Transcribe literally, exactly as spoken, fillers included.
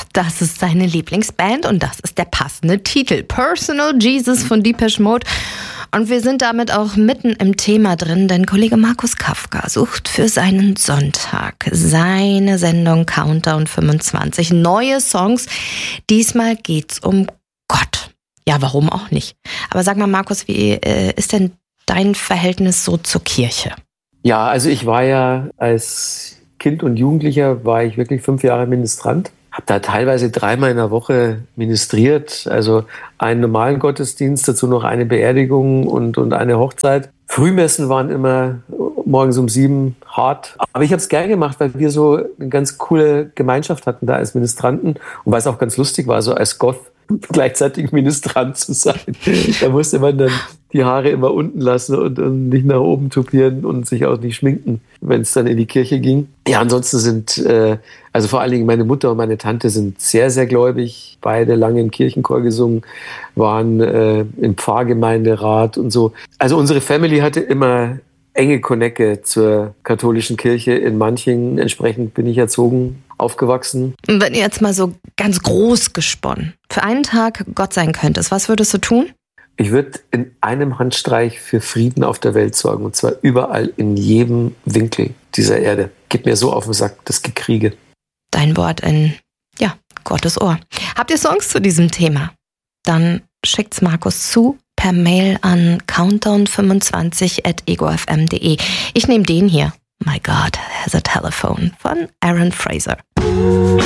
Das ist seine Lieblingsband und das ist der passende Titel. Personal Jesus von Depeche Mode. Und wir sind damit auch mitten im Thema drin, denn Kollege Markus Kafka sucht für seinen Sonntag seine Sendung Countdown fünfundzwanzig. Neue Songs. Diesmal geht's um Gott. Ja, warum auch nicht? Aber sag mal, Markus, wie äh, ist denn dein Verhältnis so zur Kirche? Ja, also ich war ja als Kind und Jugendlicher, war ich wirklich fünf Jahre Ministrant. Habe da teilweise dreimal in der Woche ministriert, also einen normalen Gottesdienst, dazu noch eine Beerdigung und, und eine Hochzeit. Frühmessen waren immer morgens um sieben hart. Aber ich habe es gern gemacht, weil wir so eine ganz coole Gemeinschaft hatten da als Ministranten und weil es auch ganz lustig war, so als Goth gleichzeitig Ministrant zu sein. Da musste man dann die Haare immer unten lassen und, und nicht nach oben tupieren und sich auch nicht schminken, wenn es dann in die Kirche ging. Ja, ansonsten sind, äh, also vor allen Dingen meine Mutter und meine Tante sind sehr, sehr gläubig. Beide lange im Kirchenchor gesungen, waren äh, im Pfarrgemeinderat und so. Also unsere Family hatte immer enge Konecke zur katholischen Kirche in Manching. Entsprechend bin ich erzogen, aufgewachsen. Wenn ihr jetzt mal so ganz groß gesponnen für einen Tag Gott sein könntest, was würdest du tun? Ich würde in einem Handstreich für Frieden auf der Welt sorgen. Und zwar überall, in jedem Winkel dieser Erde. Geht mir so auf den Sack, das Gekriege. Dein Wort in, ja, Gottes Ohr. Habt ihr Songs zu diesem Thema? Dann schickt's Markus zu per Mail an countdown fünfundzwanzig at ego f m punkt de. Ich nehme den hier. My God has a telephone von Aaron Fraser.